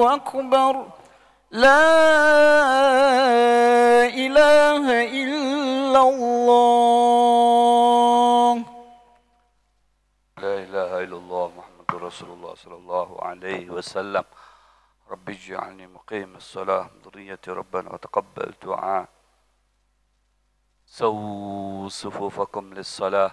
أكبر لا إله إلا الله لا إله إلا الله محمد رسول الله صلى الله عليه وسلم رب اجعلني مقيم الصلاة ذريتي ربنا وتقبل دعاء سووا صفوفكم للصلاة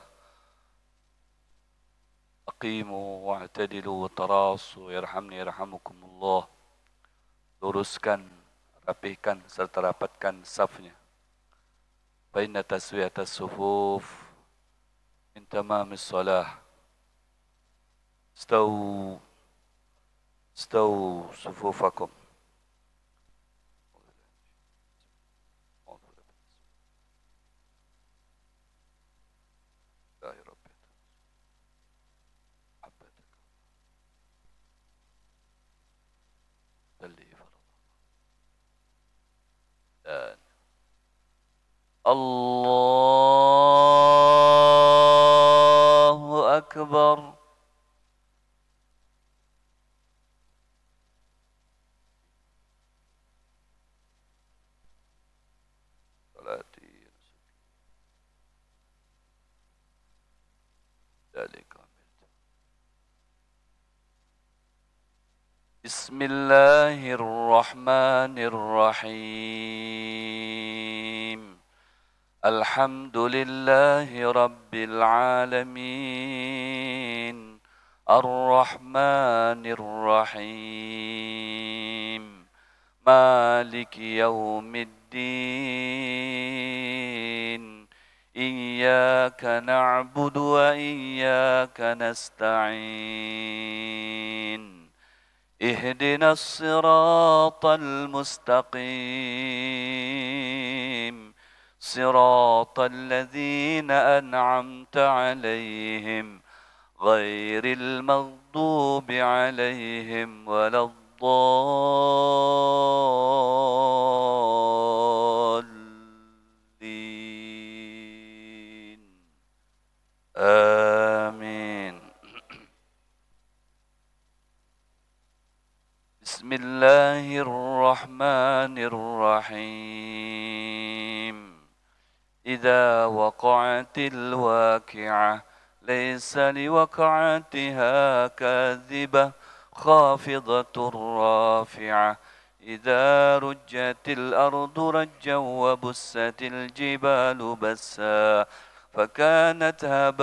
أقيموا واعتدلوا وتراصوا يرحمني يرحمكم الله. Luruskan, rapihkan serta rapatkan safnya. Baina taswiyat as-sufuf min tamamis salah. Stawu sufufakum. Allahu Akbar. بسم الله الرحمن الرحيم الحمد لله رب العالمين الرحمن الرحيم مالك يوم الدين إياك نعبد وإياك نستعين اهدنا الصراط المستقيم صراط الذين أنعمت عليهم غير المغضوب عليهم ولا الضالين آمين. بسم الله الرحمن الرحيم إذا وقعت الواقعة ليس لوقعتها كاذبة خافضة رافعة إذا رجت الأرض رجا وبست الجبال بسا فكانت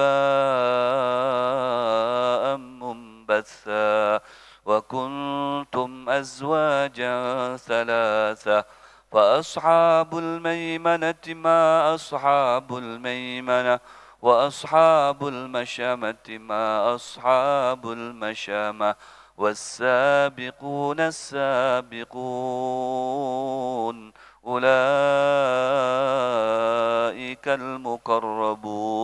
هباء منبثا وكنتم أزواجا ثلاثة فأصحاب الميمنة ما أصحاب الميمنة وأصحاب المشأمة ما أصحاب المشأمة والسابقون السابقون